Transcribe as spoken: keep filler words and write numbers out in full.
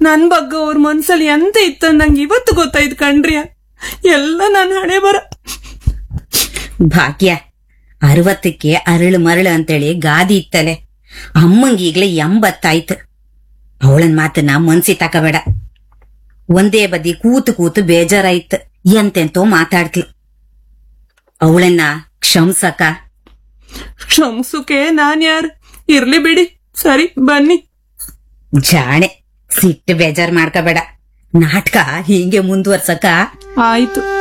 ನನ್ ಬಗ್ಗೆ ಅವ್ರ ಮನ್ಸಲ್ಲಿ ಎಂತ ಇತ್ತಂದಂಗೆ ಇವತ್ತು ಗೊತ್ತಾಯ್ತು ಕಣ್ರಿ. ಎಲ್ಲ ನನ್ ಹಣೆ ಬರ. ಭಾಗ್ಯ, ಅರವತ್ತಕ್ಕೆ ಅರಳು ಮರಳು ಅಂತೇಳಿ ಗಾದಿ ಇತ್ತಲೆ. ಅಮ್ಮಂಗ ಈಗ್ಲೇ ಎಂಬತ್ತಾಯ್ತು. ಅವಳನ್ ಮಾತನ್ನ ಮನ್ಸಿ ತಕಬೇಡ. ಒಂದೇ ಬದಿ ಕೂತು ಕೂತು ಬೇಜಾರಾಯ್ತು. ಎಂತೆಂತೋ ಮಾತಾಡ್ತಿ. ಅವಳನ್ನ ಕ್ಷಮ್ಸಕ. ಕ್ಷಮ್ಸುಕೆ ನಾನ್ ಯಾರು? ಇರ್ಲಿ ಬಿಡಿ. ಸರಿ ಬನ್ನಿ. ಜಾಣೆ, ಸಿಟ್ಟು ಬೇಜಾರ್ ಮಾಡ್ಕೋಬೇಡ. ನಾಟಕ ಹೀಗೆ ಮುಂದುವರ್ಸಕ. ಆಯ್ತು.